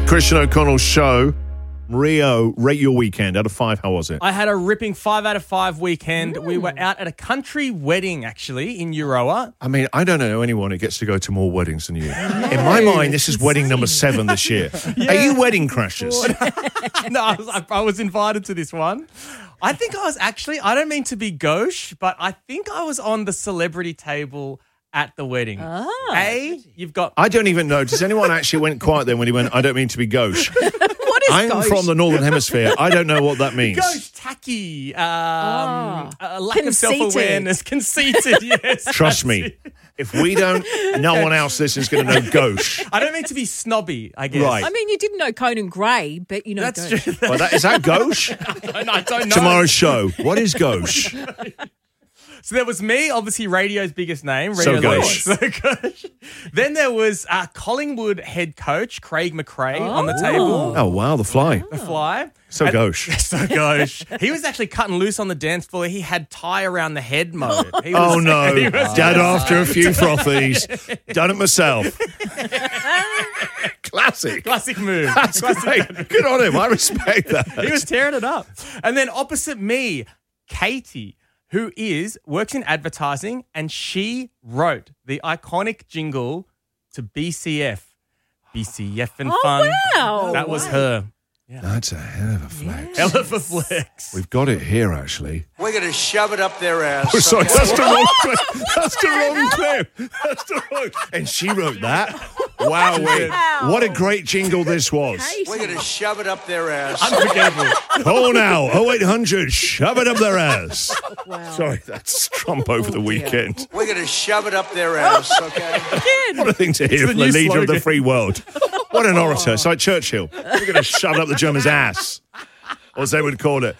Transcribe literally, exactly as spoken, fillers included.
Christian O'Connell's show. Rio, rate your weekend. Out of five, how was it? I had a ripping five out of five weekend. Mm. We were out at a country wedding, actually, in Euroa. I mean, I don't know anyone who gets to go to more weddings than you. No, in my mind, this is wedding number seven this year. Yeah. Are you wedding crashers? No, I was, I was invited to this one. I think I was actually, I don't mean to be gauche, but I think I was on the celebrity table at the wedding. Oh. A, you've got... I don't even know. Does anyone actually went quiet then when he went, I don't mean to be gauche? What is I'm gauche? from the Northern Hemisphere. I don't know what that means. Gauche, tacky, um, oh. a lack conceited. of self-awareness, conceited, yes. Trust me, it. If we don't, no one else listening's going to know gauche. I don't mean to be snobby, I guess. Right. I mean, you didn't know Conan Gray, but you know That's gauche. true. Well, that, is that gauche? I don't, I don't know. Tomorrow's show. What is gauche? So there was me, obviously radio's biggest name. So Radio gauche. So gauche. Then there was uh, Collingwood head coach Craig McRae Oh. on the table. Oh, wow, the fly. The fly. So And- gauche. So gauche. He was actually cutting loose on the dance floor. He had tie around the head mode. He Oh, was- no. he was- Dad after a few frothies. Done it myself. Classic. Classic move. That's Classic. great. Good on him. I respect that. He was tearing it up. And then opposite me, Katie, who is works in advertising, and she wrote the iconic jingle to B C F. B C F and Oh, fun. wow. That was her. That's a hell of a flex. Hell of a flex. We've got it here, actually. We're going to shove it up their ass. Oh, sorry, okay? that's the wrong clip. That's the wrong clip. That's the wrong. And she wrote that. Wow, wait. Wow. What a great jingle this was. We're going to shove it up their ass. Unforgettable. Call now, oh eight hundred, shove it up their ass. Wow. Sorry, that's Trump over the weekend. We're going to shove it up their ass, okay? What a thing to hear the from the new leader of the slogan. free world. What an orator. It's like Churchill. We're going to shove up the German's ass. Or as they would call it.